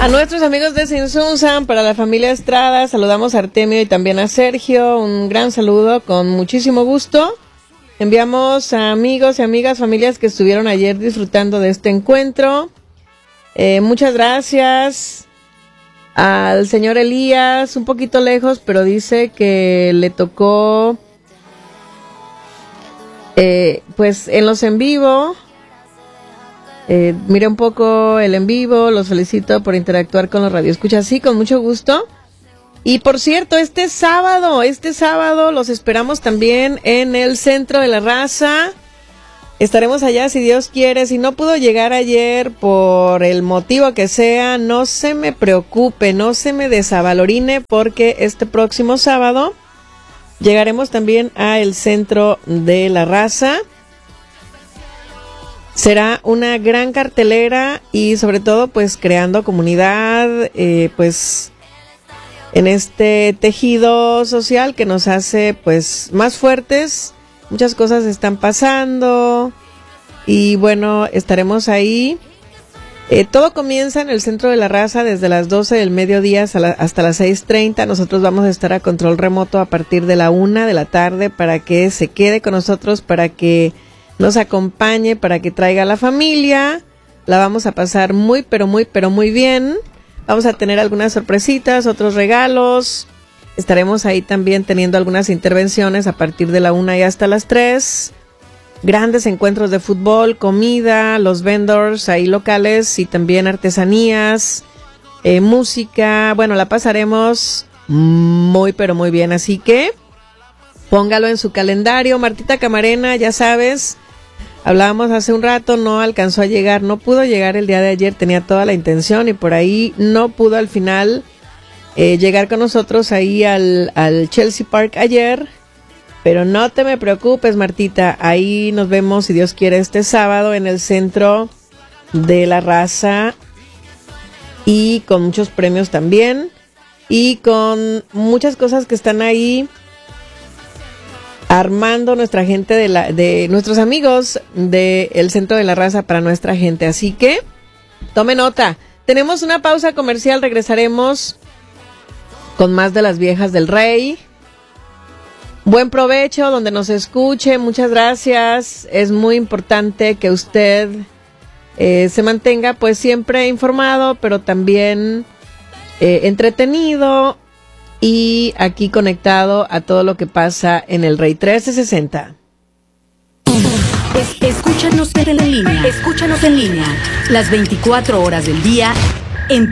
A nuestros amigos de Sinsunsan, para la familia Estrada, saludamos a Artemio y también a Sergio. Un gran saludo, con muchísimo gusto. Enviamos a amigos y amigas, familias que estuvieron ayer disfrutando de este encuentro. Muchas gracias al señor Elías, un poquito lejos, pero dice que le tocó, pues en los en vivo. Mire un poco el en vivo, los felicito por interactuar con los radioescuchas, sí, con mucho gusto. Y por cierto, este sábado los esperamos también en el Centro de la Raza. Estaremos allá si Dios quiere. Si no pudo llegar ayer por el motivo que sea, no se me preocupe, no se me desavalorine, porque este próximo sábado llegaremos también a el Centro de la Raza. Será una gran cartelera y sobre todo pues creando comunidad, pues en este tejido social que nos hace pues más fuertes. Muchas cosas están pasando y bueno, estaremos ahí. Todo comienza en el Centro de la Raza desde las 12 del mediodía hasta las 6:30. Nosotros vamos a estar a control remoto a partir de la 1 de la tarde para que se quede con nosotros, para que nos acompañe, para que traiga a la familia. La vamos a pasar muy bien. Vamos a tener algunas sorpresitas, otros regalos. Estaremos ahí también teniendo algunas intervenciones a partir de la 1 y hasta las 3. Grandes encuentros de fútbol, comida, los vendors ahí locales y también artesanías, música. Bueno, la pasaremos muy bien, así que póngalo en su calendario. Martita Camarena, ya sabes, hablábamos hace un rato, no alcanzó a llegar, no pudo llegar el día de ayer, tenía toda la intención y por ahí no pudo al final llegar con nosotros ahí al Chelsea Park ayer, pero no te me preocupes, Martita, ahí nos vemos si Dios quiere este sábado en el Centro de la Raza y con muchos premios también y con muchas cosas que están ahí armando nuestra gente de nuestros amigos del Centro de la Raza para nuestra gente. Así que tome nota. Tenemos una pausa comercial, regresaremos con más de las viejas del Rey. Buen provecho donde nos escuche, muchas gracias. Es muy importante que usted se mantenga pues siempre informado, pero también entretenido y aquí conectado a todo lo que pasa en el Rey 1360. Escúchanos en línea, las 24 horas del día en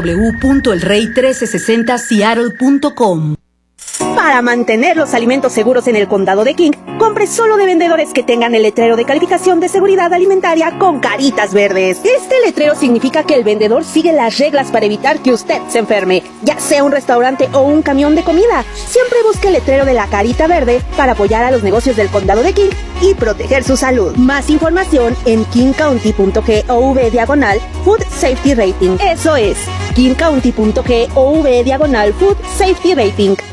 www.elrey1360seattle.com. Para mantener los alimentos seguros en el condado de King, compre solo de vendedores que tengan el letrero de calificación de seguridad alimentaria con caritas verdes. Este letrero significa que el vendedor sigue las reglas para evitar que usted se enferme, ya sea un restaurante o un camión de comida. Siempre busque el letrero de la carita verde para apoyar a los negocios del condado de King y proteger su salud. Más información en kingcounty.gov/Food Safety Rating. Eso es, kingcounty.gov/Food Safety Rating.